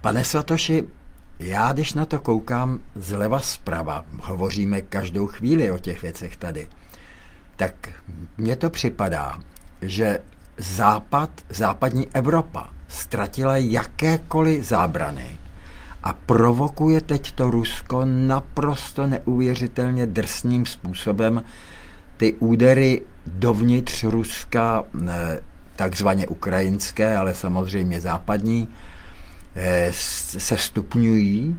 Pane Svatoši, já když na to koukám zleva zprava, hovoříme každou chvíli o těch věcech tady, tak mně to připadá, že západní Evropa ztratila jakékoliv zábrany a provokuje teď to Rusko naprosto neuvěřitelně drsným způsobem ty údery dovnitř Ruska, takzvaně ukrajinské, ale samozřejmě západní, se stupňují.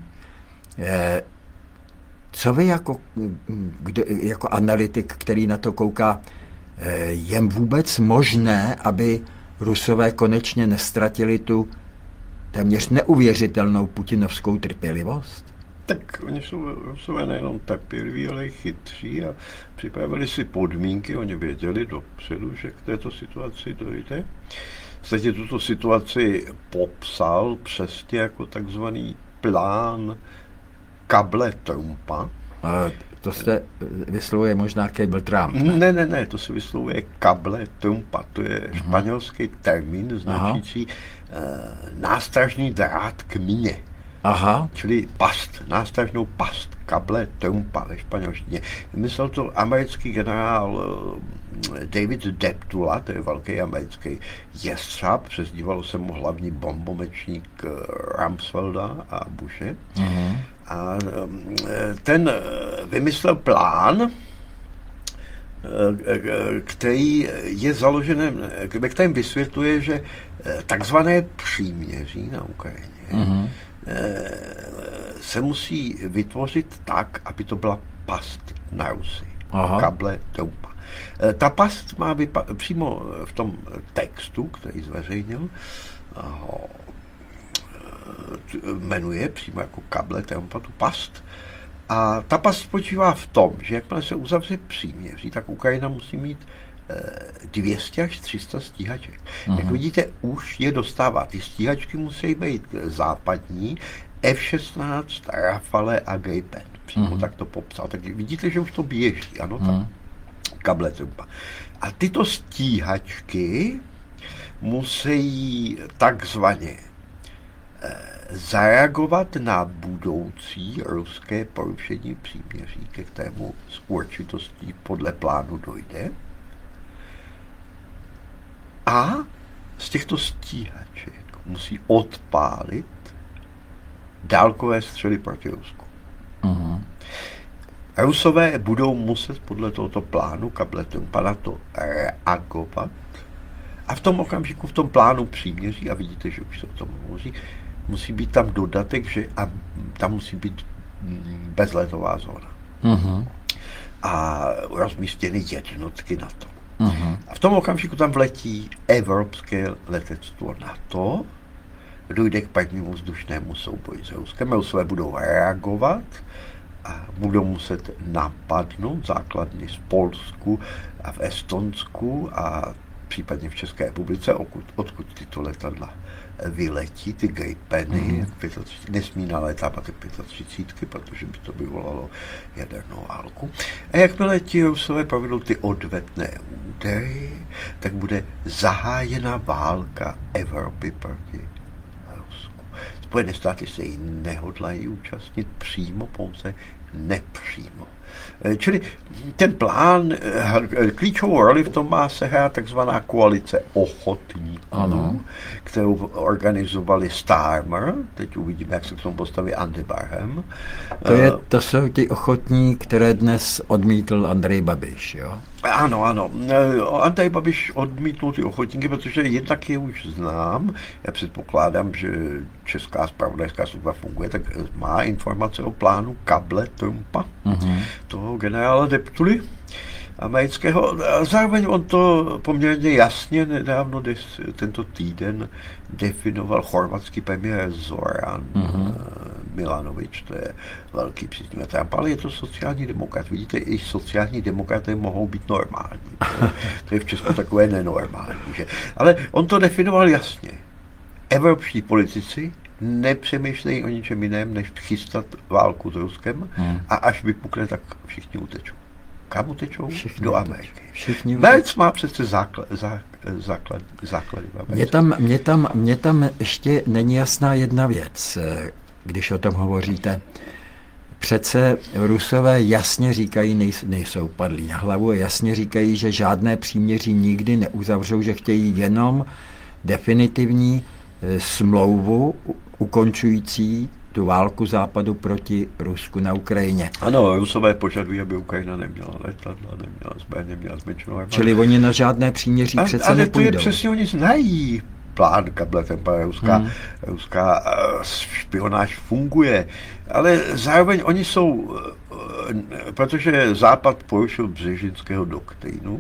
Co vy jako analytik, který na to kouká, je vůbec možné, aby Rusové konečně nestratili tu téměř neuvěřitelnou putinovskou trpělivost? Tak oni jsou Rusové nejenom trpěliví, ale i chytří a připravili si podmínky, oni věděli dopředu, že k této situaci dojde. Vlastně tuto situaci popsal přesně jako takzvaný plán Cable Trumpa. To se vyslovuje možná Cable Trump. Ne, to se vyslovuje Cable Trumpa. To je španělský termín značící nástražný drát k mině. Aha. Čili past, nástražnou past, Cable Trumpa ve španělštině. Myslel to americký generál David Deptula, to je velký americký jestřáb, přezdívalo se mu hlavní bombomečník Rumsfelda a Bushe. A ten vymyslel plán, který je založen, ve kterém vysvětluje, že takzvané příměří na Ukrajině se musí vytvořit tak, aby to byla past na Rusy. Cable Trumpa. Ta past má přímo v tom textu, který zveřejnil, jmenuje přímo jako Cable Trumpa tu past. A ta past spočívá v tom, že jakmile se uzavře příměří, tak Ukrajina musí mít 200 až 300 stíhaček. Jak vidíte, už je dostává. Ty stíhačky musí být západní, F-16, Rafale a Gripen. Přímo tak to popsal. Tak vidíte, že už to běží, ano, tak Cable Trumpa. A tyto stíhačky musí takzvaně zareagovat na budoucí ruské porušení příměří, ke kterému s určitostí podle plánu dojde. A z těchto stíhaček musí odpálit dálkové střely proti Rusku. Rusové budou muset podle tohoto plánu Cable Trumpa na to reagovat. A v tom okamžiku, v tom plánu příměří, a vidíte, že už se o tom hovoří, musí být tam dodatek, že tam musí být bezletová zóna. A rozmístěny jednotky NATO. A v tom okamžiku tam vletí evropské letectvo NATO, dojde k prvnímu vzdušnému souboji s Ruskem. Rusové budou reagovat a budou muset napadnout základny v Polsku a v Estonsku a případně v České republice, odkud tyto letadla vyletí, ty Gripeny, nesmí nalétávat ty 35, protože by to vyvolalo jadernou válku. A jakmile ti Rusové provedou ty odvetné údery, tak bude zahájena válka Evropy proti Rusku. Spojené státy se jí nehodlají účastnit přímo, pouze nepřímo. Čili ten plán, klíčovou roli v tom má sehrát takzvaná koalice ochotníků, kterou organizovali Starmer, teď uvidíme, jak se k tomu postaví Andy Barham. To jsou ti ochotní, které dnes odmítl Andrej Babiš, jo? Ano. Andrej Babiš odmítl ty ochotníky, protože jednak je už znám. Já předpokládám, že česká zpravodajská služba funguje, tak má informace o plánu Cable Trumpa, toho generála Deptuly amerického. Zároveň on to poměrně jasně nedávno, tento týden, definoval chorvatský premiér Zoran Milanovič, to je velký příznivec Trumpa, ale je to sociální demokrat. Vidíte, i sociální demokraté mohou být normální. To je v Česku takové nenormální. Že? Ale on to definoval jasně. Evropští politici nepřemýšlejí o ničem jiném, než chystat válku s Ruskem a až vypukne, tak všichni utečou. Kam utečou? Všichni Do utečou. Ameriky. Všichni Merc má přece základy v Americe. Mně tam ještě není jasná jedna věc, když o tom hovoříte. Přece Rusové jasně říkají, nejsou padlí na hlavu, jasně říkají, že žádné příměří nikdy neuzavřou, že chtějí jenom definitivní smlouvu ukončující tu válku Západu proti Rusku na Ukrajině. Ano, Rusové požadují, aby Ukrajina neměla letadla, neměla zbraně, neměla zmenšenou armádu. Čili oni na žádné příměří přece ale nepůjdou. Ale to je přesně, oni znají plán kabletem, ruská špionáž funguje, ale zároveň oni jsou, protože Západ porušil Břežinského doktrínu,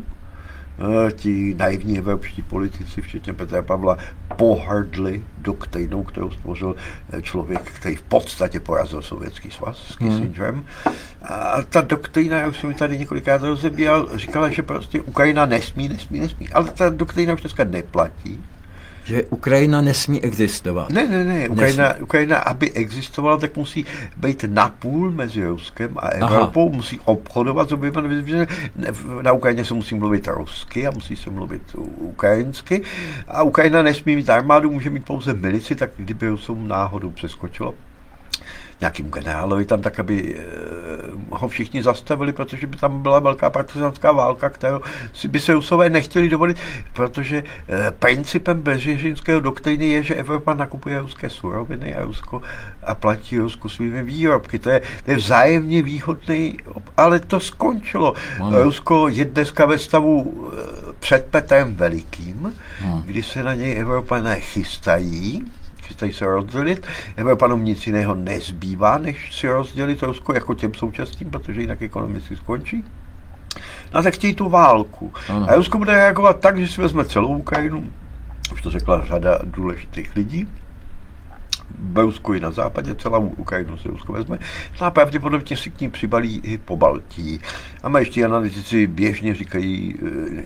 ti naivní evropští politici, včetně Petra Pavla, pohrdli doktrínou, kterou stvořil člověk, který v podstatě porazil Sovětský svaz s Kissingerem. A ta doktrína, já už jsem mi tady několikrát rozebíral, říkala, že prostě Ukrajina nesmí, ale ta doktrína už dneska neplatí. Že Ukrajina nesmí existovat. Ne. Ukrajina, aby existovala, tak musí být napůl mezi Ruskem a Evropou, musí obchodovat s oběma. Na Ukrajině se musí mluvit rusky a musí se mluvit ukrajinsky. A Ukrajina nesmí mít armádu, může mít pouze milici, tak kdyby Rusům náhodou přeskočilo nějakým generálovi tam, tak aby ho všichni zastavili, protože by tam byla velká partizánská válka, kterou by se Rusové nechtěli dovolit, protože principem Břežinského doktríny je, že Evropa nakupuje ruské suroviny a platí Rusku svými výrobky. To je vzájemně výhodný, ale to skončilo. Rusko je dneska ve stavu před Petrem Velikým, kdy se na něj Evropané chystají se rozdělit. Evropanům nic jiného nezbývá, než si rozdělit Rusko jako těm současným, protože jinak ekonomicky skončí. No tak chtějí tu válku. Ano. A Rusko bude reagovat tak, že si vezme celou Ukrajinu, už to řekla řada důležitých lidí, v Rusku i na západě, celou Ukrajinu se Rusko vezme, no a pravděpodobně si k ní přibalí i po Baltii. Američtí analytici běžně říkají,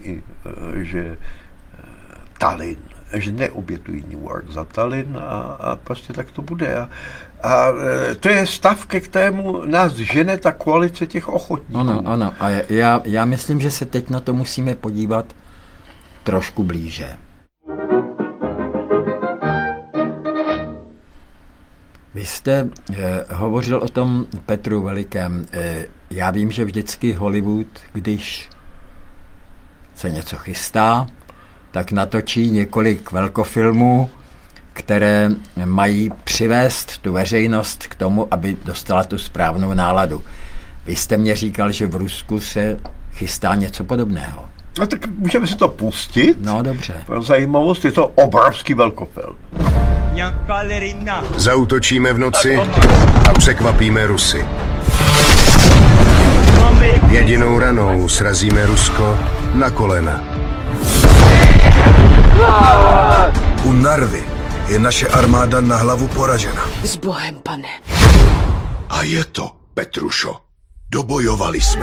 že Tallinn, že neobětují New York za Tallinn a prostě tak to bude. A to je stav, ke kterému nás žene ta koalice těch ochotníků. Ano. A já myslím, že se teď na to musíme podívat trošku blíže. Vy jste hovořil o tom Petru Velikém. Já vím, že vždycky Hollywood, když se něco chystá, tak natočí několik velkofilmů, které mají přivést tu veřejnost k tomu, aby dostala tu správnou náladu. Vy jste mě říkal, že v Rusku se chystá něco podobného. No tak můžeme si to pustit. No dobře. Pro zajímavost, je to obrovský velkofilm. Zaútočíme v noci a překvapíme Rusy. Jedinou ranou srazíme Rusko na kolena. U Narvy je naše armáda na hlavu poražena. S Bohem, pane. A je to, Petrušo. Dobojovali jsme.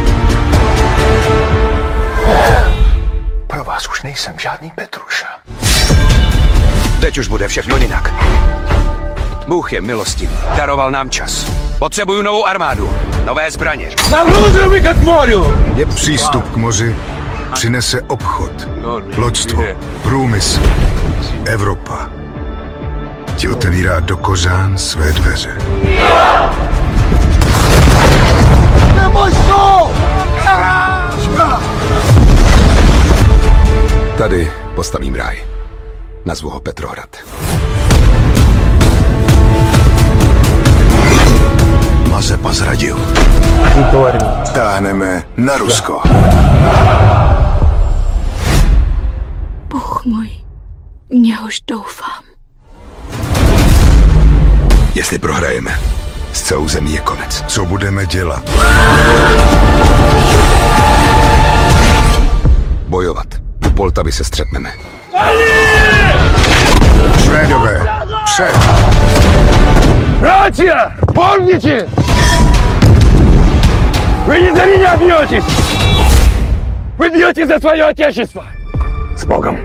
Pro vás už nejsem žádný Petruša. Teď už bude všechno jinak. Bůh je milostivý. Daroval nám čas. Potřebuju novou armádu. Nové zbraně. Přístup k moři přinese obchod, loďstvo, průmysl. Evropa ti otevírá do kořán své dveře. Tady postavím ráj. Nazvu ho Petrohrad. Mazepa zradil. Táhneme na Rusko. Bůh můj, v něhož doufám. Jestli prohrajeme, s celou zemí je konec. Co budeme dělat? Bojovat. U Poltavy se střetneme. Švédové, před! Братья, помните! Вы не за меня бьетесь! Вы бьетесь за свое отечество! С Богом!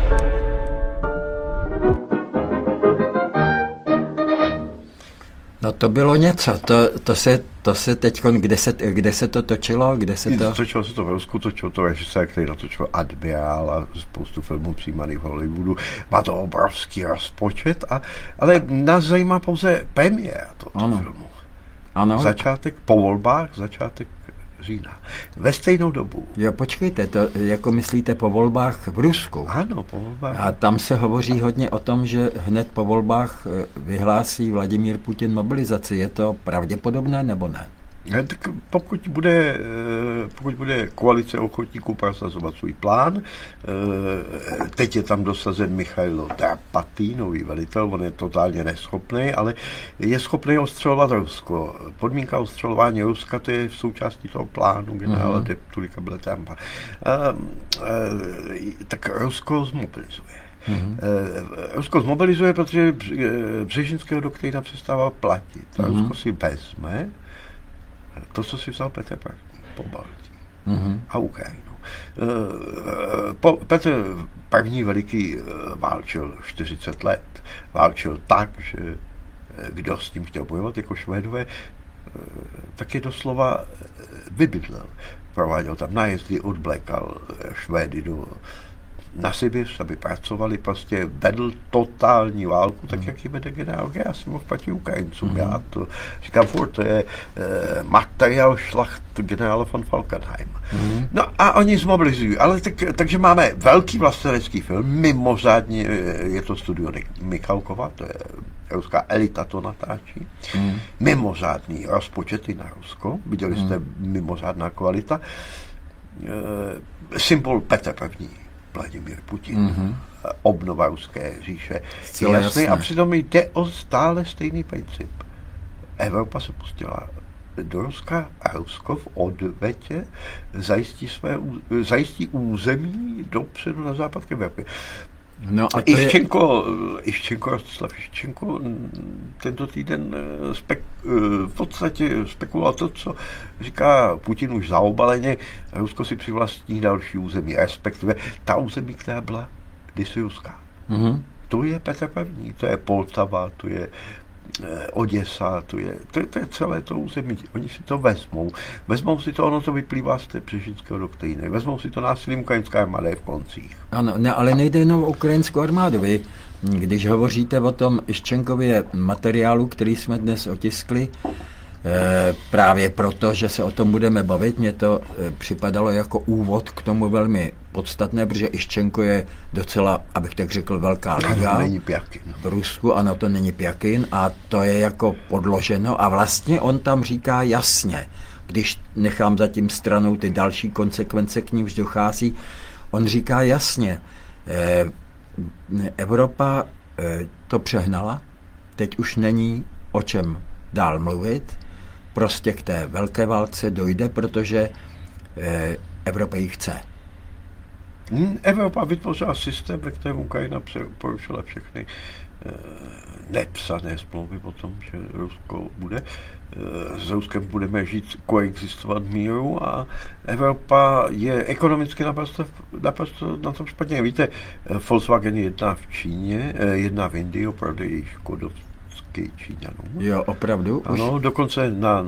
No to bylo něco, to se teď, kde se to točilo, Točilo se to v Rusku, točilo to režisér, který natočil Admiral a spoustu filmů přijímaných v Hollywoodu. Má to obrovský rozpočet, ale nás zajímá pouze premiéra tohoto filmu. Ano. Začátek po volbách, začátek října. Ve stejnou dobu. Jo, počkejte, to jako myslíte po volbách v Rusku? Ano, po volbách. A tam se hovoří hodně o tom, že hned po volbách vyhlásí Vladimír Putin mobilizaci. Je to pravděpodobné nebo ne? Tak pokud bude koalice ochotníků prosazovat svůj plán, teď je tam dosazen Michailo Drapatý, nový velitel, on je totálně neschopný, ale je schopný ostřelovat Rusko. Podmínka ostřelování Ruska, to je v součástí toho plánu generála Tulika Beletramba. Tak Rusko zmobilizuje. Rusko zmobilizuje, protože Břežinského doktrína přestává platit. A Rusko si vezme to, co si vzal Petr po Baltí a Ukrajinu. Petr první veliký válčil 40 let. Válčil tak, že kdo s tím chtěl bojovat, jako Švédové, tak je doslova vybydlel. Prováděl tam nájezdy, odblekal Švédy na Sibiř, aby pracovali, prostě vedl totální válku, tak jak ji vede generál Gerasimov proti Ukrajincům. Já to říkám furt, to je materiál šlacht generála von Falkenheim. No a oni zmobilizují, ale takže máme velký vlastenecký film, mimořádně je to studio Michalkova, to je ruská elita to natáčí, mimořádný rozpočet i na Rusko, viděli jste mimořádná kvalita, symbol Petr I. Vladimír Putin, obnova ruské říše. Jasný, a přitom jde o stále stejný princip. Evropa se pustila do Ruska a Rusko v odvetě zajistí území dopředu na západ k Evropě. No a Rostislav Iščenko tento týden v podstatě spekuloval to, co říká Putin už zaobaleně, Rusko si přivlastní další území, respektive ta území, která byla kdysi ruská. To je Petr I., to je Poltava, to je Oděsa, to je celé to území. Oni si to vezmou si to, ono to vyplývá z té Břežinského doktríny, vezmou si to násilím ukrajinská armáda v koncích. Ano, ne, ale nejde jenom o ukrajinskou armádu. Vy, když hovoříte o tom Iščenkově materiálu, který jsme dnes otiskli, právě proto, že se o tom budeme bavit, mně to připadalo jako úvod k tomu velmi podstatné, protože Iščenko je docela, abych tak řekl, velká liga v Rusku, ano, to není Pjakin a to je jako podloženo a vlastně on tam říká jasně, když nechám zatím stranou ty další konsekvence, k nímž dochází, on říká jasně, Evropa to přehnala, teď už není o čem dál mluvit, prostě k té velké válce dojde, protože Evropa ji chce. Evropa vytvořila systém, ve kterém Ukrajina porušila všechny nepsané smlouvy o tom, že Rusko bude. S Ruskem budeme žít, koexistovat v míru a Evropa je ekonomicky naprosto na tom špatně. Víte, Volkswagen jedná v Číně, jedná v Indii, opravdu je škodovský Číňanů. Jo, opravdu? Ano, dokonce na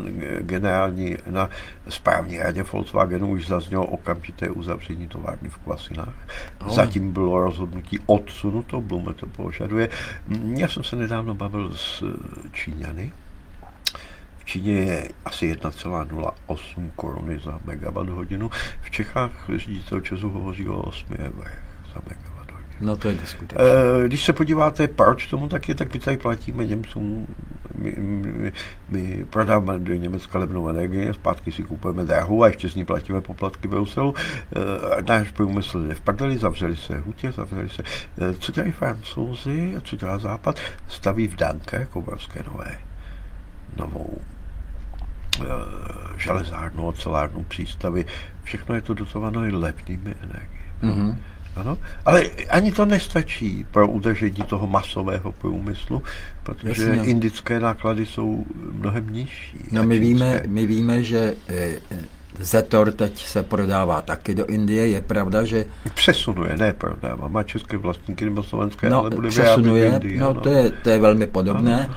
správní radě Volkswagenu už zaznělo okamžité uzavření továrny v Kvasinách. Zatím bylo rozhodnutí odsunuto, Blume to požaduje. Já jsem se nedávno bavil s Číňany. V Číně je asi 1,08 koruny za megawatt hodinu. V Čechách ředitel ČEZu hovoří o 8 eurech za megawatt. No to je diskutabilní. Když se podíváte, proč tomu tak je, tak my tady platíme Němcům, my prodáváme do Německa levnou energii, zpátky si kupujeme drahou a ještě z ní platíme poplatky v Bruselu. Náš průmysl je v prdeli, zavřeli se hutě, co dělají Francouzi a co dělá Západ, staví v Dunkirk obrovské novou železárnu, ocelárnu, přístavy, všechno je to dotováno i levnými energiemi. Ano, ale ani to nestačí pro udržení toho masového průmyslu, protože jasně, indické náklady jsou mnohem nižší. No my víme, že Zetor teď se prodává taky do Indie, je pravda, že... Přesunuje, ne prodává, má české vlastníky nebo slovenské, no, ale bude přesunuje, v Indii. No to je velmi podobné.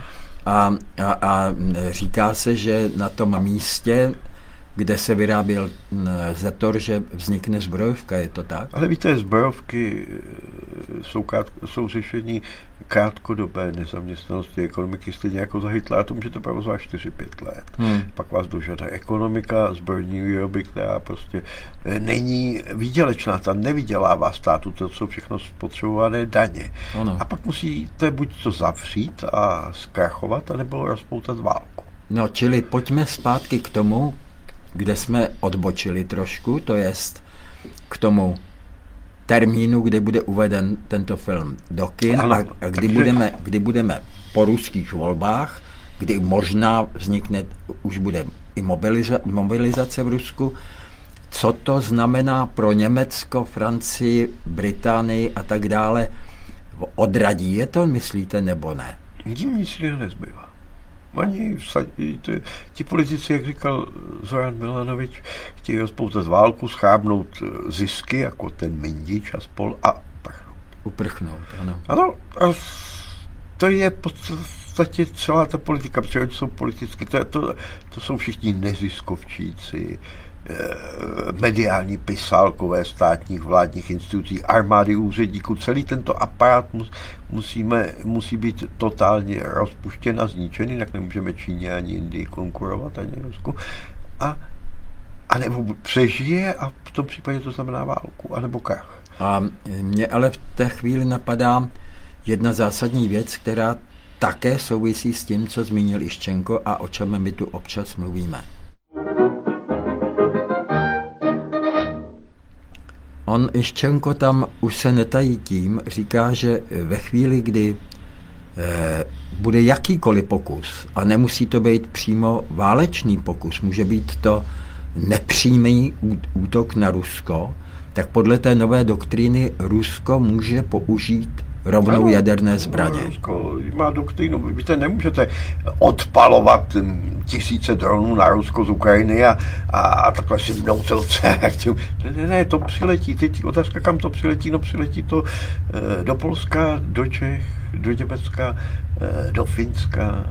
A říká se, že na tom místě, kde se vyráběl Zetor, že vznikne zbrojovka, je to tak? Ale víte, zbrojovky jsou řešení krátkodobé nezaměstnanosti ekonomiky, stejně jako za Hitlera, to můžete provozovat 4-5 let. Pak vás dožádá ekonomika, zbrojní výroby, která prostě není výdělečná, tam nevydělává státu, to jsou všechno spotřebované daně. Ano. A pak musíte buď to zavřít a zkrachovat, anebo rozpoutat válku. No, čili pojďme zpátky k tomu, kde jsme odbočili trošku, to jest k tomu termínu, kdy bude uveden tento film do kin Ano, a takže... kdy budeme po ruských volbách, kdy možná vznikne, už bude i mobilizace v Rusku. Co to znamená pro Německo, Francii, Británii a tak dále? Odradí je to, myslíte, nebo ne? Jim nic jiného nezbývá. Oni, ti politici, jak říkal Zoran Milanovič, chtějí rozpoutat válku, schrábnout zisky, jako ten Mindič a spol, a prchnout. Uprchnout, ano. Ano, a to je v podstatě celá ta politika, protože oni jsou politicky, to jsou všichni neziskovčíci, mediální pisálkové státních vládních institucí, armády úředníků, celý tento aparát musí být totálně rozpuštěn a zničený, jinak nemůžeme Číně ani Indii konkurovat, ani Rusku. A nebo přežije a v tom případě to znamená válku, anebo krach. A mě ale v té chvíli napadá jedna zásadní věc, která také souvisí s tím, co zmínil Iščenko a o čem my tu občas mluvíme. On, Iščenko, tam už se netají tím, říká, že ve chvíli, kdy bude jakýkoliv pokus, a nemusí to být přímo válečný pokus, může být to nepřímý útok na Rusko, tak podle té nové doktríny Rusko může použít rovnou jaderné zbraně. Rusko má doktrínu. Víte, nemůžete odpalovat tisíce dronů na Rusko z Ukrajiny a takhle si vnoucelce. Ne, to přiletí. Teď otázka, kam to přiletí? No přiletí to do Polska, do Čech, do Německa, do Finska,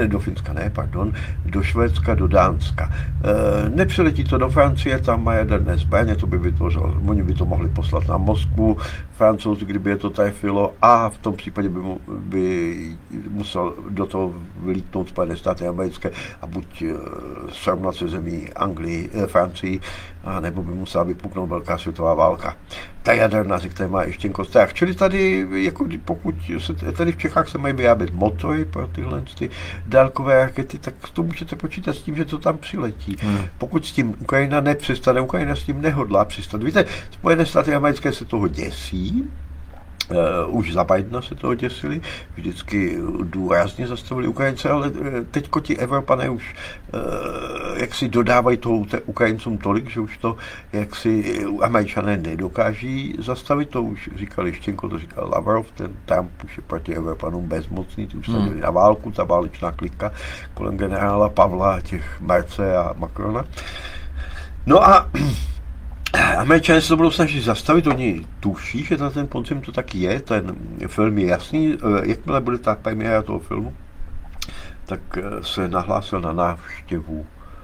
do Švédska, do Dánska. Nepřiletí to do Francie, tam má jaderné zbraně, to by vytvořilo, oni by to mohli poslat na Moskvu, Francouzi, kdyby je to trefilo, a v tom případě by musel do toho vylítnout Spojené státy americké a buď srovnat se zemí Anglii, Francii, a nebo by musela vypuknout velká světová válka. Ta jaderná, ze které má Iščenko strach. Čili tady, jako pokud se tady v Čechách se mají vyrábět motory pro tyhle dálkové rakety, tak to můžete počítat s tím, že to tam přiletí. Pokud s tím Ukrajina nepřestane, Ukrajina s tím nehodlá přistat. Víte, Spojené státy americké se toho děsí, už za Bidena se toho děsili, vždycky důrazně zastavili Ukrajince, ale teďko ti Evropané už jaksi dodávají toho Ukrajincům tolik, že už to jaksi Američané nedokáží zastavit, to už říkal Iščenko, to říkal Lavrov, ten Trump už je proti Evropanům bezmocný, ty už se děli na válku, ta válečná klika kolem generála Pavla, těch Merce a Macrona. No a Američané se to budou snažit zastavit, oni tuší, že na ten podzim to tak je, ten film je jasný, jakmile bude ta premiéra toho filmu, tak se nahlásil na návštěvu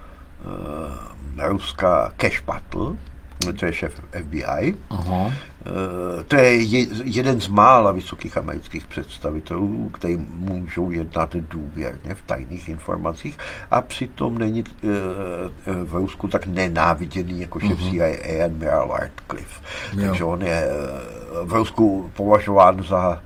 Ruska Cash Patel, to je šéf FBI. Aha. To je jeden z mála vysokých amerických představitelů, kteří můžou jednat důvěrně v tajných informacích, a přitom není v Rusku tak nenáviděný jako šéf CIA admirál Radcliffe. Takže on je v Rusku považován za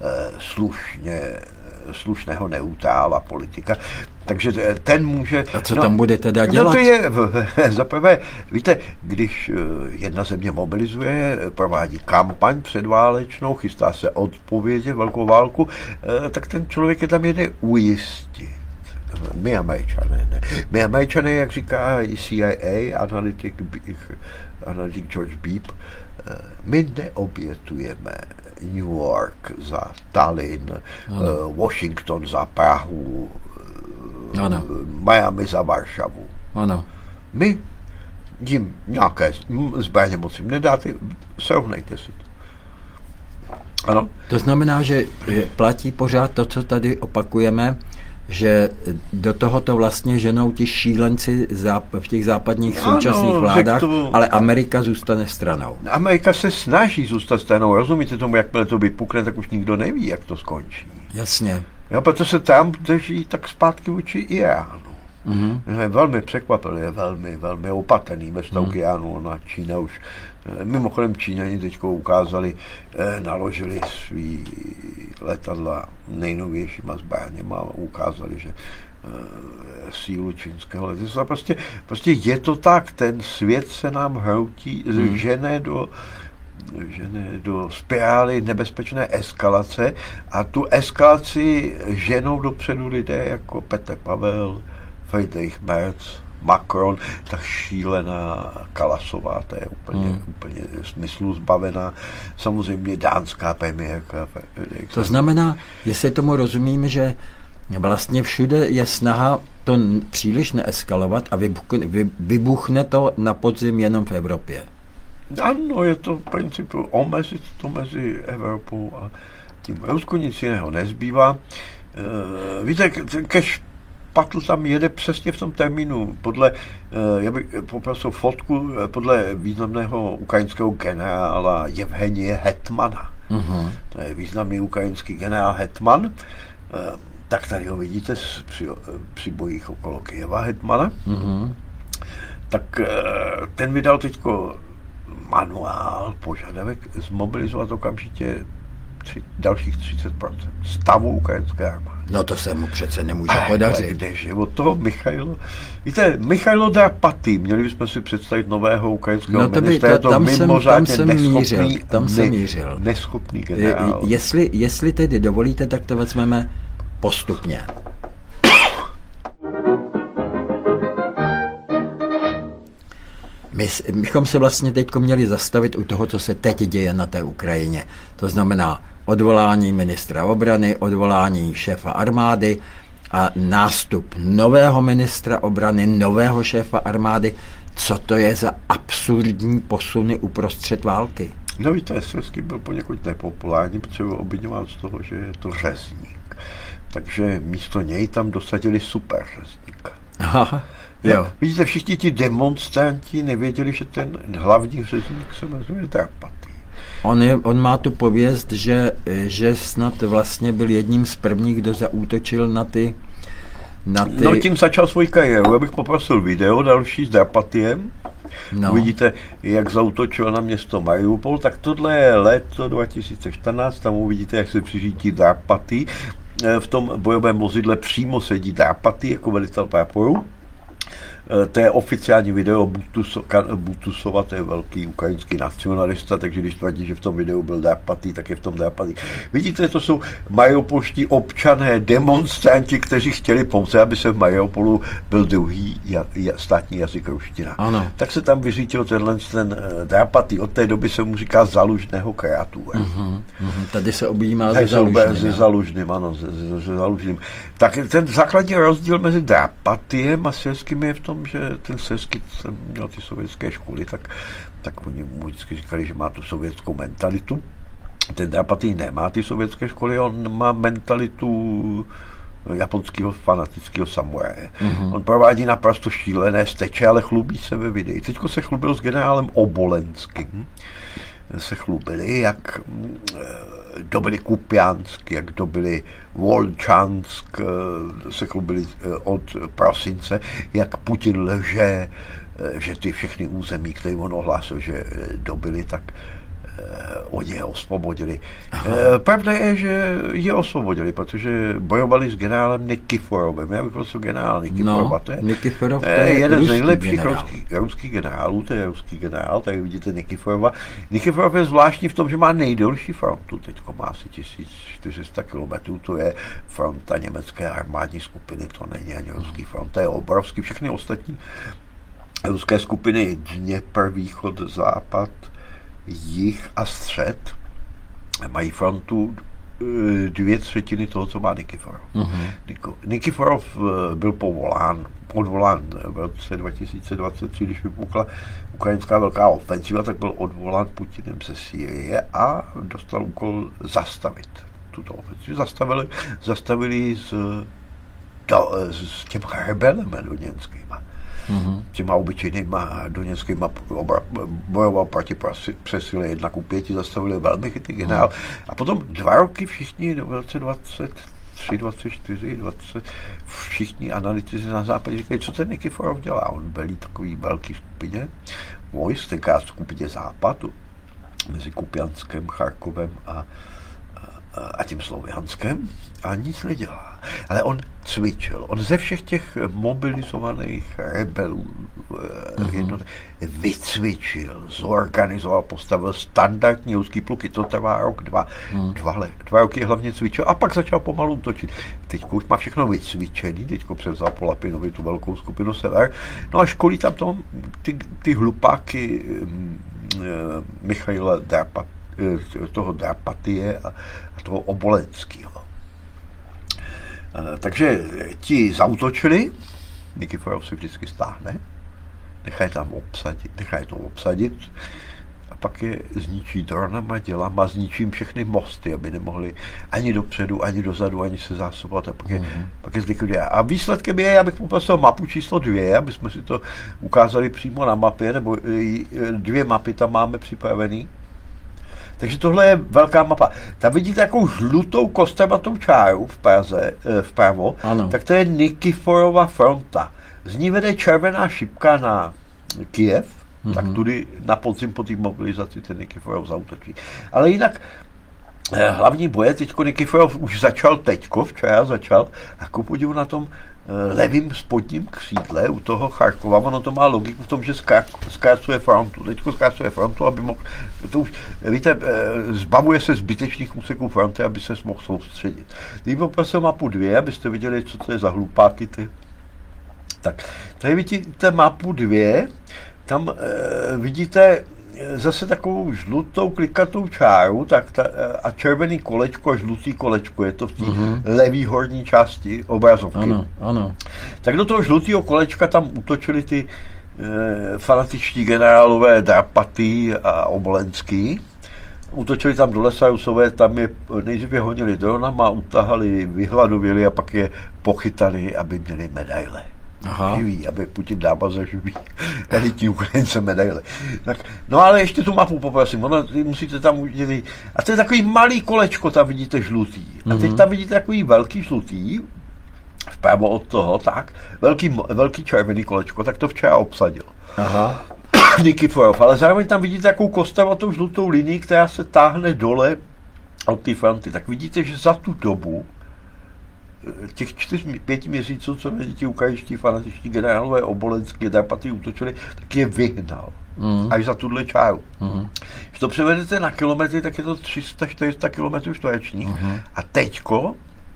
slušného neutrála politika. Takže ten může... A co tam bude teda dělat? No to je, zaprvé, víte, když jedna země mobilizuje, provádí kampaň předválečnou, chystá se odpovědět velkou válku, tak ten člověk je tam jede ujistit. My Američané, jak říká CIA, analytik George Beep, my neobětujeme New York za Tallinn, Washington za Prahu, ano. Miami za Varšavu. Ano. My jim nějaké zbraně moc jim nedáte, srovnejte si to. Ano. To znamená, že platí pořád to, co tady opakujeme, že do tohoto vlastně ženou ti šílenci v těch západních Ano, současných vládách, řekl to. ale Amerika zůstane stranou. Amerika se snaží zůstat stranou, rozumíte tomu, jakmile to vypukne, tak už nikdo neví, jak to skončí. Jasně. Jo, proto se Trump drží tak zpátky vůči Iránu. Je velmi překvapil, je velmi opatrný ve vztahu k Iránu, na Čína už. Mimochodem Číňani teď ukázali, naložili svý letadla nejnovějšíma zbraněma a ukázali, že sílu čínského letadla. Prostě je to tak, ten svět se nám hroutí, žene do spirály nebezpečné eskalace a tu eskalaci ženou dopředu lidé jako Petr Pavel, Friedrich Merz, Macron, ta šílená Kalasová, to je úplně smyslu zbavená, samozřejmě dánská premiérka. To znamená, jestli tomu rozumím, že vlastně všude je snaha to příliš neeskalovat a vybuchne to na podzim jenom v Evropě. Ano, je to v principu omezit to mezi Evropou a tím. Rusku nic jiného nezbývá. Víte, ke špatlu tam jede přesně v tom termínu. Já bych poprosil fotku podle významného ukrajinského generála Jevhenije Hetmana. To je významný ukrajinský generál Hetman. Tak tady ho vidíte při bojích okolo Kyjeva Hetmana. Tak ten vydal teďko manuál, požadavek zmobilizovat okamžitě dalších 30% stavu ukrajinské armády. No to se mu přece nemůže podařit. Kdeže od toho Michailo Drapatý, měli bychom si představit nového ukrajinského ministra, je to mimořádně neschopný generál. Jestli tedy dovolíte, tak to vezmeme postupně. My bychom se vlastně teď měli zastavit u toho, co se teď děje na té Ukrajině. To znamená odvolání ministra obrany, odvolání šéfa armády a nástup nového ministra obrany, nového šéfa armády. Co to je za absurdní posuny uprostřed války? No víte, Syrský byl poněkud nepopulární, protože byl obviňován z toho, že je to řezník. Takže místo něj tam dosadili super řezníka. Aha. Jo. Vidíte, všichni ti demonstranti nevěděli, že ten hlavní řezník se jmenuje Drapatý. On má tu pověst, že snad vlastně byl jedním z prvních, kdo zaútočil na ty... No tím začal svou kariéru. Já bych poprosil video další s Drapatiem. No. Uvidíte, jak zaútočil na město Mariupol. Tak tohle je léto 2014, tam uvidíte, jak se přiřítí Drapatý. V tom bojovém vozidle přímo sedí Drapatý jako velitel praporu. To je oficiální video Butusova, to je velký ukrajinský nacionalista, takže když tvrdí, že v tom videu byl Drapatý, tak je v tom Drapatý. Vidíte, to jsou mariupolští občané, demonstranti, kteří chtěli pouze, aby se v Mariupolu byl druhý státní jazyk ruština. Ano. Tak se tam vyřítil ten Drapatý, od té doby se mu říká Zalužného kreatura. Tady se objímá se Zalužným, ano, se Zalužným. Tak ten základní rozdíl mezi Drapatiem a Syrským je v tom, že ten Syrský měl ty sovětské školy, tak oni mu vždycky říkali, že má tu sovětskou mentalitu. Ten Drapatý nemá ty sovětské školy, on má mentalitu japonského fanatického samuraje. On provádí naprosto šílené steče, ale chlubí se ve videu. Teďko se chlubil s generálem Obolenským. Se chlubili, jak dobili Kupiansk, jak dobili Volčansk, se chlubili od prosince, jak Putin lže, že ty všechny území, které on ohlásil, že dobili, tak oni je osvobodili. Pravda je, že je osvobodili, protože bojovali s generálem Nikiforovem. Já bych prosil generál Nikiforova. No, Nikiforov je jeden z nejlepších ruských generálů, to je ruský generál, tady vidíte Nikiforova. Nikiforov je zvláštní v tom, že má nejdelší frontu, teďko má asi 1400 kilometrů, to je fronta německé armádní skupiny, to není ani ruský front, to je obrovský. Všechny ostatní ruské skupiny, Dněpr, východ, západ, jih a střed, mají frontu 2/3 toho, co má Nikiforov. Nikiforov byl odvolán v roce 2023, když vypukla ukrajinská velká ofenziva, tak byl odvolán Putinem ze Sýrie a dostal úkol zastavit tuto ofenzivu. Zastavili z s těma rebelema doněckýma. Těma obyčejnýma doněckýma bojoval proti přesile 1:5, zastavili velmi chytrý generál. A potom 2 roky všichni v roce 23, 24, 20, všichni analytici na západě říkají, co ten Nikiforov dělá. On velí takový velký skupině vojsk, tenkrát skupině západu, mezi Kupianskem, Charkovem a tím Slovianskem a nic nedělá. Ale on cvičil. On ze všech těch mobilizovaných rebelů vycvičil, zorganizoval, postavil standardní ruský pluky. To trvá rok, dva. 2 roky hlavně cvičil a pak začal pomalu útočit. Teď už má všechno vycvičený, teď převzal po Lapinovi tu velkou skupinu Sever. No a školí tam ty hlupáky Michaila toho Darpatie a toho Obolenského. Takže ti zaútočili, Nikiforov se vždycky stáhne, nechají to obsadit a pak je zničí dronama, dělama, zničím všechny mosty, aby nemohli ani dopředu, ani dozadu, ani se zásobovat a pak je zlikviduje. A výsledkem je, já bych poprosil mapu číslo 2, aby jsme si to ukázali přímo na mapě, nebo 2 mapy tam máme připravený. Takže tohle je velká mapa. Tam vidíte takovou žlutou kostrbatou čáru v Praze, vpravo, tak to je Nikiforova fronta. Z ní vede červená šipka na Kyjev, tak tudy na podzim po té mobilizaci ten Nikiforov zaútočí. Ale jinak hlavní boje, teďko Nikiforov už včera začal, a ku podivu na tom levým spodním křídle u toho Charkova, ono to má logiku v tom, že zkracuje frontu. Teďko zkracuje frontu, aby mohl, to už, víte, zbavuje se zbytečných úseků fronty, aby se mohl soustředit. Teď poprosil mapu 2, abyste viděli, co to je za hlupáky ty. Tak, tady vidíte mapu 2, tam vidíte zase takovou žlutou klikatou čáru a červený kolečko a žlutý kolečko, je to v té levý horní části obrazovky. Ano. Tak do toho žlutého kolečka tam útočili ty fanatičtí generálové Darpatý a Obolenský. Útočili tam do lesa Rusové, tam je nejdříve honili dronama, utahali, vyhladověli a pak je pochytali, aby měli medaile. Živý, aby Putin dával za živý elitní Ukrajince medaile. Tak, no ale ještě tu mapu poprosím, musíte tam udělat. A to je takový malý kolečko, tam vidíte žlutý. A teď tam vidíte takový velký žlutý, vpravo od toho, tak, velký červený kolečko, tak to včera obsadil. Nikiforov, ale zároveň tam vidíte takovou kostrbatou žlutou linii, která se táhne dole od té fronty. Tak vidíte, že za tu dobu těch 4-5 měsíců, co mezi ti ukrajinští fanatičtí generálové Obolenský a Darpatý útočili, tak je vyhnal. Až za tuhle čáru. Když to převedete na kilometry, tak je to 300-400 km čtverečních. A teďko,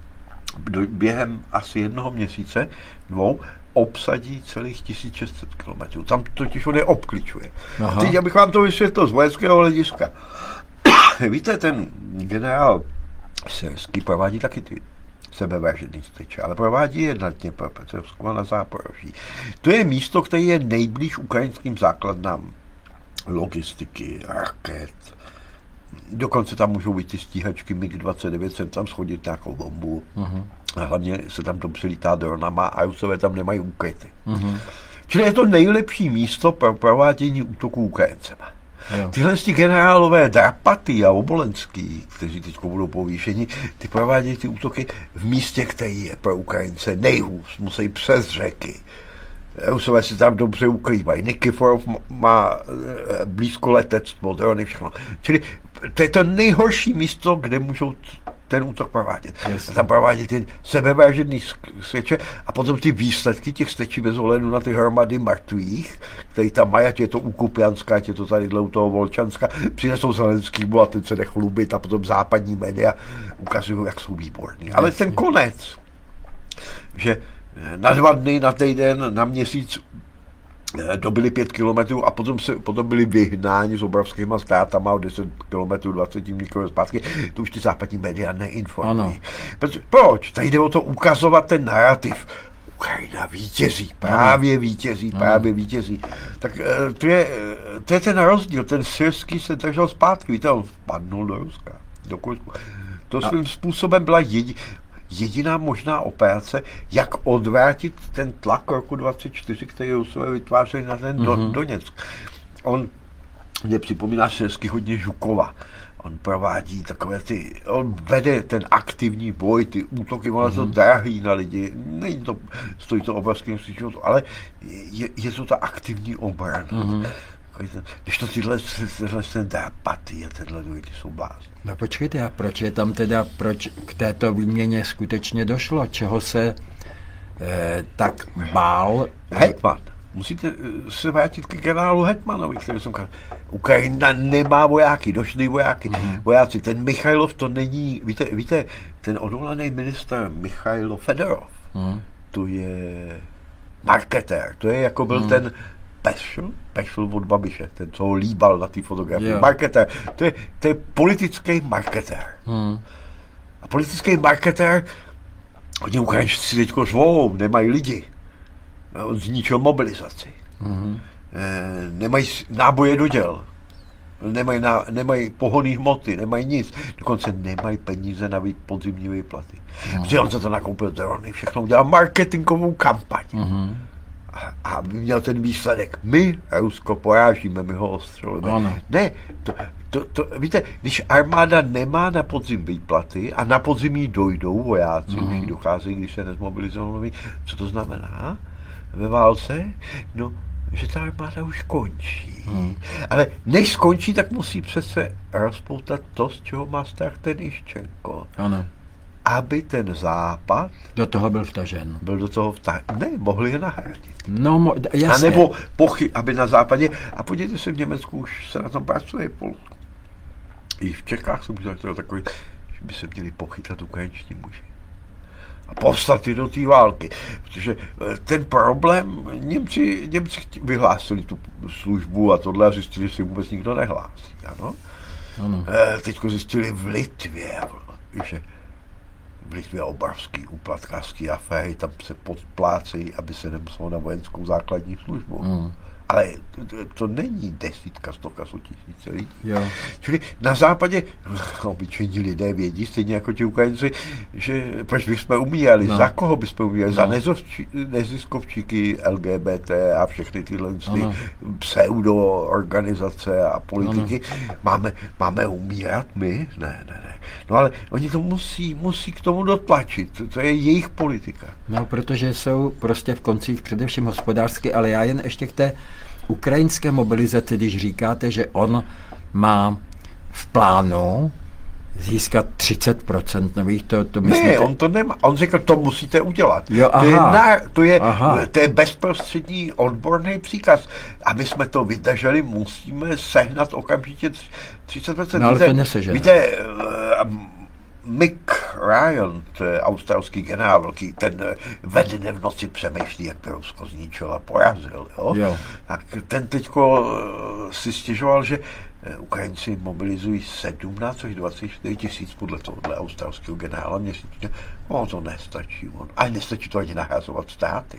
během asi 1 měsíce, 2, obsadí celých 1600 km. Tam totiž on je obkličuje. A teď, abych vám to vysvětlil z vojenského hlediska. Víte, ten generál Syrský provádí taky ty sebevražedný steče, ale provádí je na Dněpropetrovsku a na Záporoží. To je místo, které je nejblíž ukrajinským základnám logistiky, raket. Dokonce tam můžou být ty stíhačky MiG-29, sem tam schodit nějakou bombu. A hlavně se tam dobře lítá dronama a Rusové tam nemají úkryty. Čili je to nejlepší místo pro provádění útoků Ukrajincema. Tyhle generálové Darpatý a Obolenský, kteří teď budou povýšeni, ty provádějí ty útoky v místě, který je pro Ukrajince nejhůř, musí přes řeky. Rusové si tam dobře ukrývají. Nikiforov má blízko letectvo, drony, všechno. Čili to je to nejhorší místo, kde můžou ten útok provádět. Tam provádět ty sebevražedný steče a potom ty výsledky těch stečí bez ohledu na ty hromady mrtvých, který tam mají, ať je to u Kupianska, ať je to tady u toho Volčanska, přinesou Zelenskýmu a ten se nechlubit a potom západní média ukazují, jak jsou výborní. Ale ten konec, že na 2 dny, na týden, na měsíc dobili 5 kilometrů a potom byli vyhnáni s obrovskýma ztrátama o 10 kilometrů, 20 mikro zpátky, to už ty západní média neinformují. Proč? Tady jde o to ukazovat ten narrativ. Ukrajina vítězí, právě vítězí. Tak to je ten rozdíl, ten Syrský se držel zpátky, víte, on vpadnul do Ruska, do Kursku. To svým způsobem byla jediná možná operace, jak odvrátit ten tlak roku 24, který Rusové vytvářeli na ten Doněck. On mě připomíná česky hodně Žukova. On provádí takové on vede ten aktivní boj, ty útoky, ono to drahý na lidi, stojí to obrovským životu, ale je to ta aktivní obrana. Když to tyhle apatie, tenhle druhý, ty jsou blázni. No počkejte, a proč je tam teda, proč k této výměně skutečně došlo? Čeho se tak bál? Hetman. Musíte se vrátit k generálu Hetmanovi, který jsem říkal. Ukrajina nemá vojáky, došli vojáci. Ten Michailov to není, víte, ten odvolaný ministr Michailo Fedorov, to je marketér, to je jako byl ten Pešl od Babiše, ten, co ho líbal na té fotografii. Marketér, to je politický marketér. A politický marketér, oni Ukrajinci teďko zvou, nemají lidi. On zničil mobilizaci. Nemají náboje do děl. Nemají pohonné hmoty, nemají nic. Dokonce nemají peníze na podzimní výplaty. Protože on se to nakoupil drony, všechno udělal marketingovou kampaň. A měl ten výsledek. My, Rusko, porážíme, my ho ostřelujeme. Ne, víte, když armáda nemá na podzim výplaty a na podzimí dojdou vojáci, už docházejí, když se nezmobilizují, co to znamená ve válce? No, že ta armáda už končí. Ale než skončí, tak musí přece rozpoutat to, z čeho má strach ten Iščenko. Ano. Aby ten západ... Do toho byl vtažen. Ne, mohli je nahradit. No, jasně. A nebo aby na západě... A podívejte se, v Německu už se na tom pracuje. I v Čechách jsem udělal takový, že by se měli pochytat ukrajinští muži. A poslat je do té války. Protože ten problém, Němci vyhlásili tu službu a tohle a zjistili, že si vůbec nikdo nehlásí. Ano? Teďko zjistili v Litvě, že v Litvě obrovský úplatkářský aféry, tam se podplácejí, aby se nemuselo na vojenskou základní službu. Ale to není desítka, stovka, tisíce lidí. Čili na západě obyčejní lidé vědí, stejně jako ti Ukrajinci, že proč bychom umírali, za koho bychom umírali, za neziskovčíky LGBT a všechny tyhle pseudo-organizace a politiky. Máme umírat my? Ne. No ale oni to musí k tomu dotlačit, to je jejich politika. No, protože jsou prostě v koncích především hospodářsky, ale já jen ještě k té ukrajinské mobilizaci, když říkáte, že on má v plánu získat 30% nových, to myslíte? Ne, on to nemá. On řekl, to musíte udělat. Jo, to je bezprostřední odborný příkaz. Aby jsme to vydrželi, musíme sehnat okamžitě 30%. No, ale to nesežene. Víte, Mick Ryan, to je australský generál, ten ve dne v noci přemýšlí, jak to Rusko zničil a porazil. Jo? Tak ten teďko si stěžoval, že Ukrajinci mobilizují 17 až 24 tisíc podle tohohle australského generála měsíčně. To nestačí. A nestačí to ani nahrazovat státy.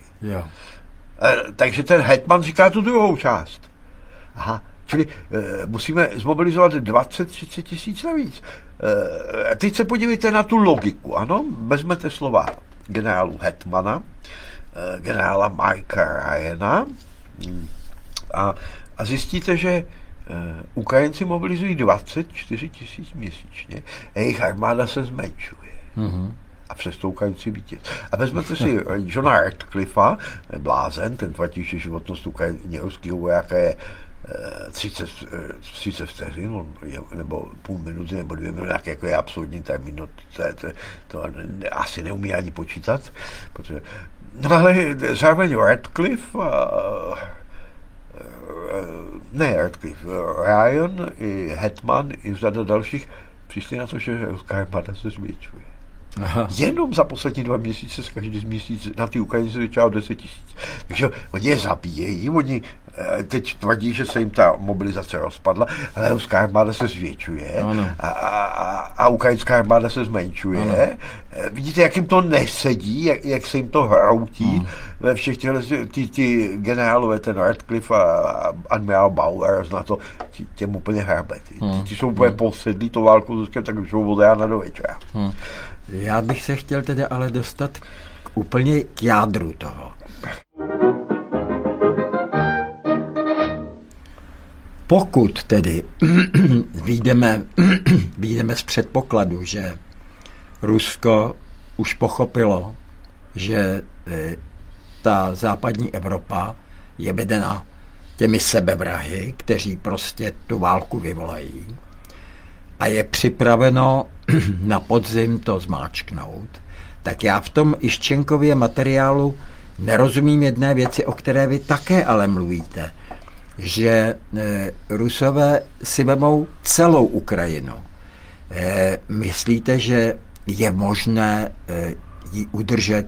Takže ten hetman říká tu druhou část. Čili musíme zmobilizovat 20-30 tisíc navíc. Teď se podívejte na tu logiku, ano? Vezmete slova generálu Hetmana, generála Mikea Ryana a zjistíte, že Ukrajinci mobilizují 24 tisíc měsíčně a jejich armáda se zmenšuje. A přesto Ukrajinci vítěz. A vezmete si Johna Radcliffea, blázen, ten tvrdí, že životnost ruského vojáka je 30 vteřin, nebo půl minuty, nebo 2 minuty, jako je absurdní termín, to asi neumí ani počítat, protože, no ale zároveň Radcliffe, Ryan i Hetman i řada dalších přišli na to, že ruská armáda se zvětšuje. Jenom za poslední 2 měsíce z každý měsíc na ty Ukrajince začalo 10 tisíc. Takže oni je zabíjejí, oni teď tvrdí, že se jim ta mobilizace rozpadla, ale ruská armáda se zvětšuje a ukrajinská armáda se zmenšuje. Vidíte, jak jim to nesedí, jak se jim to hroutí ve všech ty generálové, ten Radcliffe a admirál Bauer, na to těm úplně hrabe. Ty jsou úplně posedlí to válku s Ruskem, tak už jsou od rána do večera. Já bych se chtěl tedy ale dostat úplně k jádru toho. Pokud tedy vyjdeme z předpokladu, že Rusko už pochopilo, že ta západní Evropa je vedena těmi sebevrahy, kteří prostě tu válku vyvolají a je připraveno na podzim to zmáčknout, tak já v tom Iščenkově materiálu nerozumím jedné věci, o které vy také ale mluvíte, že Rusové si vemou celou Ukrajinu. Myslíte, že je možné ji udržet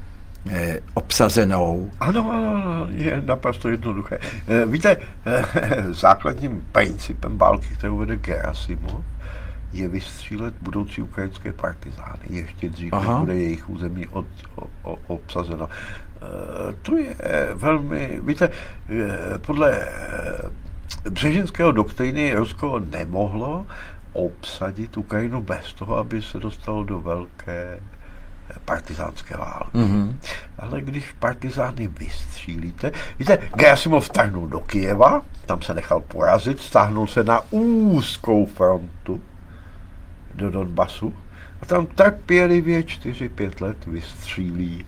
obsazenou? Ano, je naprosto jednoduché. Víte, základním principem války, kterou vede Gerasimov, je vystřílet budoucí ukrajinské partizány ještě dřív, než bude jejich území obsazeno. To je velmi, víte, podle Břežinského doktríny Rusko nemohlo obsadit Ukrajinu bez toho, aby se dostalo do velké partizánské války. Ale když partizány vystřílíte, víte, Gerasimov vtrhnul do Kyjeva, tam se nechal porazit, stáhnul se na úzkou frontu do Donbasu a tam trpělivě 4-5 let vystřílí,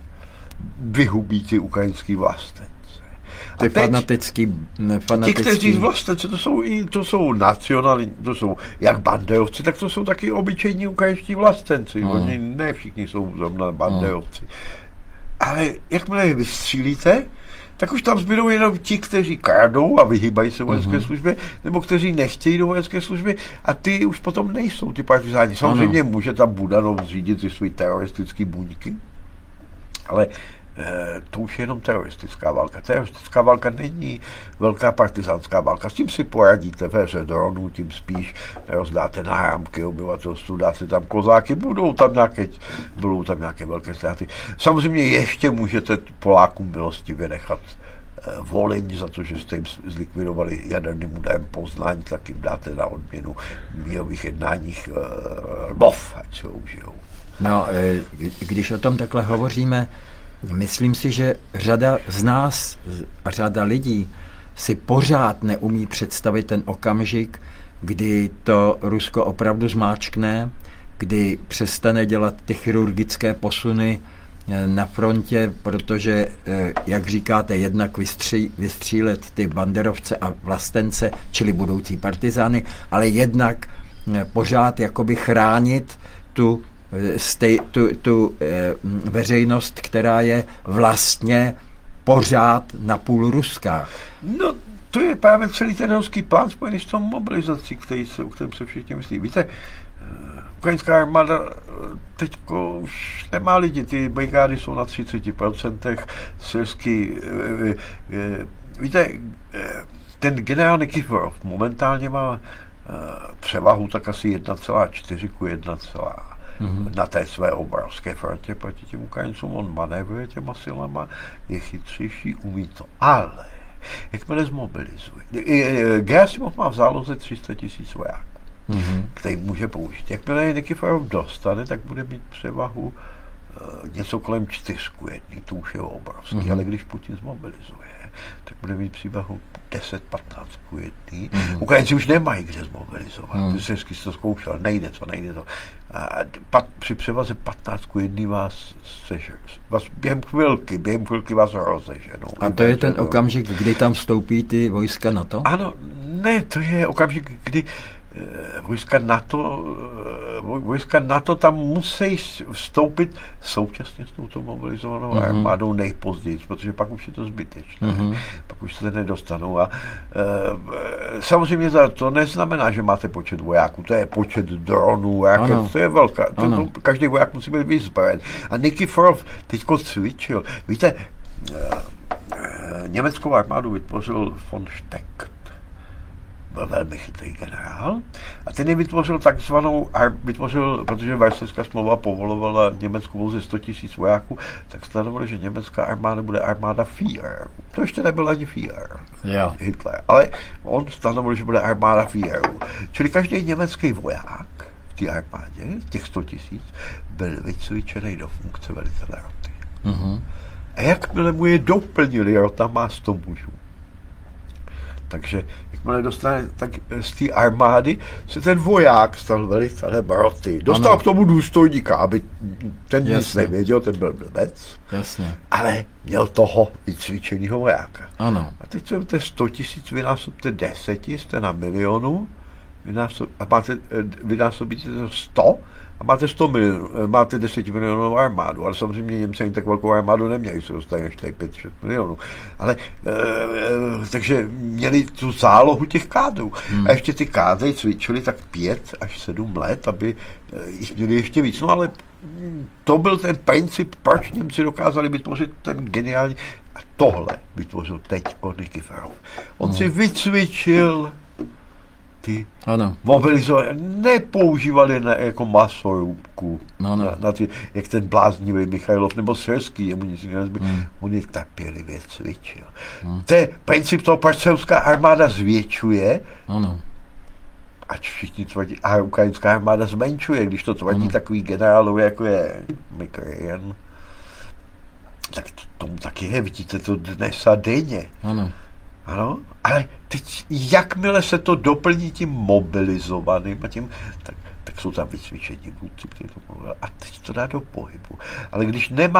vyhubí ty ukrajinský vlastence. Ty fanatický... Ti, kteří vlastence, to jsou nacionální, to jsou jak banderovci, tak to jsou taky obyčejní ukrajinští vlastenci. Oni ne všichni jsou zrovna banderovci. Ale jakmile je vystřílíte, tak už tam zbydou jenom ti, kteří kradou a vyhýbají se vojenské službě, nebo kteří nechtějí do vojenské služby a ty už potom nejsou ty partizáni. Samozřejmě může tam Budanov zřídit ty své teroristické buňky, ale to už je jenom teroristická válka. Teroristická válka není velká partizánská válka. S tím si poradíte ve hře dronů, tím spíš rozdáte náramky obyvatelstvu, dáte tam kozáky, budou tam nějaké velké ztráty. Samozřejmě ještě můžete Polákům milostivě nechat Volyň za to, že jste jim zlikvidovali jaderným úderem Poznaň, tak jim dáte na odměnu v mírových jednáních Lvov, ať se ho užijou. No, když o tom takhle hovoříme, myslím si, že řada z nás a řada lidí si pořád neumí představit ten okamžik, kdy to Rusko opravdu zmáčkne, kdy přestane dělat ty chirurgické posuny na frontě, protože, jak říkáte, jednak vystřílet ty banderovce a vlastence, čili budoucí partizány, ale jednak pořád jakoby chránit tu veřejnost, která je vlastně pořád napůl ruská. No, to je právě celý ten ruský plán spojený s tou mobilizací, o kterém se všichni myslí. Víte, ukrajinská armáda teď už nemá lidi, ty brigády jsou na 30%, syrský, víte, ten generál Nikiforov momentálně má převahu tak asi 1,4 ku 1, na té své obrovské frontě proti těm Ukrajincům. On manévruje těma silama, je chytřejší, umí to. Ale jakmile zmobilizuje. Gerasimov má v záloze 300 000 vojáků, který může použít. Jakmile je Nikiforov dostane, tak bude mít převahu něco kolem 4 ku 1. To už je obrovský. Ale když Putin zmobilizuje, tak bude mít přívahu 10-15 ku 1. Ukrajinci už nemají kde zmobilizovat. Syrsky to zkoušel, nejde to. A pak při převaze 15 ku 1 vás během chvilky vás rozeženou. A to je ten okamžik, kdy tam vstoupí ty vojska NATO? Ano, ne, to je okamžik, kdy vojska NATO tam musí vstoupit současně s touto mobilizovanou armádou nejpozději, protože pak už je to zbytečné. Pak už se nedostanou. A samozřejmě to neznamená, že máte počet vojáků, to je počet dronů, to je velká. Každý voják musí být vyzbrojen. A Nikiforov teďko cvičil. Víte, německou armádu vytvořil von Steck. byl velmi chytrý generál a ten je vytvořil protože Varšavská smlouva povolovala Německu pouze 100 000 vojáků, tak stanovili, že německá armáda bude armáda Führer. To ještě nebyl ani Führer, Jo. Hitler, ale on stanovil, že bude armáda Führerů. Čili každý německý voják v té armádě, těch 100 000, byl vycvičený do funkce velitele roty. A jakmile mu je doplnili, rota má 100 mužů. Takže jakmile dostane, tak z té armády se ten voják stal velitelem roty. Dostal Ano. k tomu důstojníka, aby ten nic Jasně. nevěděl, ten byl blbec, Jasně. ale měl toho vycvičeného vojáka. Ano. A teď se te 100 000 vynásobte 10, jste na milionu, vynásobíte to 100 a máte 100 milionů, máte 10 milionovou armádu, ale samozřejmě Němci ani tak velkou armádu neměli, se dostali až 5-6 milionů. Ale takže měli tu zálohu těch kádrů. A ještě ty kádry cvičili tak 5 až 7 let, aby jich měli ještě víc. No ale to byl ten princip, proč Němci dokázali vytvořit ten geniální. A tohle vytvořil teď Nikiforov. On si vycvičil ty Ano. mobilizovali, nepoužívali jako masorubku, No. na ty, jak ten bláznivý Michailov nebo Syrský, jemu nic nezbyl, on je trpělivě cvičil. To je princip toho, proč se ruská armáda zvětšuje, Ano. ať všichni tvrdí, a ukrajinská armáda zmenšuje, když to tvrdí takový generálové, jako je Mikrajan, tak tomu taky je, vidíte to dnes a denně. Ano. Ano, ale teď, jakmile se to doplní tím mobilizovaným a tím, tak jsou tam vycvičení vůdci, kteří to mluvili, a teď to dá do pohybu. Ale když nemá